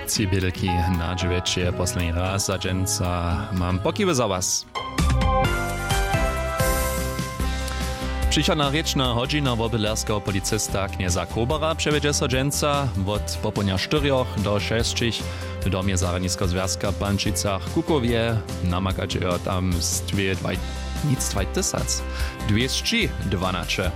Cibelki na dziewiecie poslední raz za dżęca mam pokiwy za was. Przychodna rečna hodźina wobylerskiego policista knieza Kobara przewiedzie so dżęca od popołudnia 4 do 6 w domie Zaradnickiego Związka w Pančicach Kukowie namakacie tam z 212.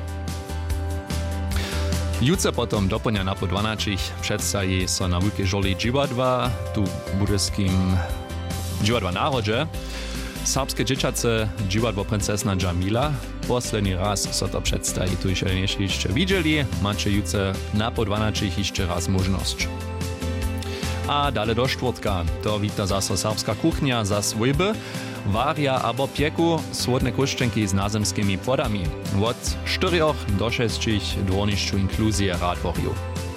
Jutce potom doplňa na po 12 předstají so na Veľkej žoli dživadła tu v budyskim dživadła národže. Serbskie dzieciace dživadło Princesna Džamila. Posledný raz so to předstají tu ještě widzieli. Macie jutce na po 12 ještě raz možnosť. A dále do štvrtka. To víta zase serbska kuchnia za svojby. Varia abo pieku słodne kuščenky s názemskými plodami. Od 4 do 6 dvornišću inkluzije radvorju.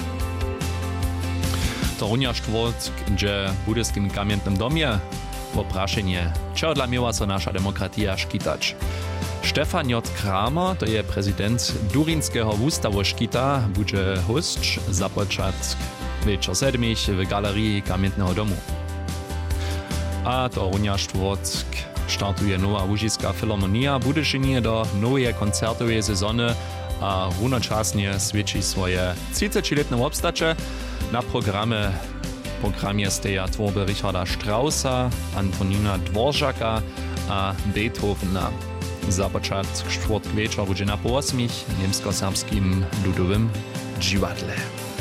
To runja štvrtk, gdzie w budyskim kamiennym domie popraszenie, čo dla miała so nasza demokratia škitać. Stefan J. Kramer, to je prezydent Durinskiego Wustawu Škita, bude host započat večer 7 w galerii kamiennego domu. A to runja štvrtk startuje nowa Łužiska filharmonia, bude szynie do nowej koncertowej sezony a równoczasnie świeci swoje 30-letne obstacze. Na programie steja tworby Richarda Straussa, Antonina Dvořáka a Beethovena. Započat štvrtk večer bude na po 8 niemsko-serbskim ludowym dżiwadle.